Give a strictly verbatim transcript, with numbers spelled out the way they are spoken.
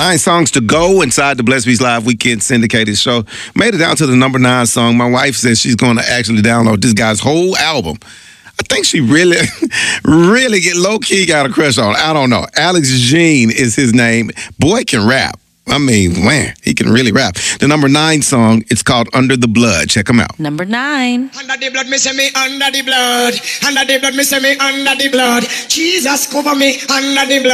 Nine songs to go inside the Blessed Beats Live Weekend syndicated show. Made it down to the number nine song. My wife says she's going to actually download this guy's whole album. I think she really, really get low-key got a crush on. I don't know. Alex Jean is his name. Boy can rap. I mean, man, he can really rap. The number nine song, it's called Under the Blood. Check him out. Number nine. Under the blood, me say me under the blood. Under the blood, me say me under the blood. Jesus cover me under the blood.